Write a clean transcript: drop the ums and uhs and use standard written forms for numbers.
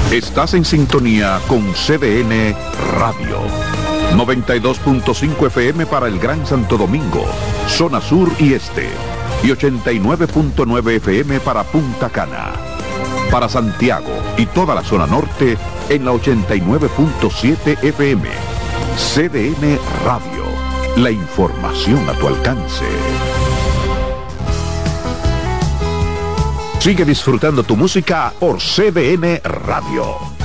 Estás en sintonía con CDN Radio. 92.5 FM para el Gran Santo Domingo, zona sur y este. Y 89.9 FM para Punta Cana. Para Santiago y toda la zona norte en la 89.7 FM. CDN Radio. La información a tu alcance. Sigue disfrutando tu música por CDN Radio.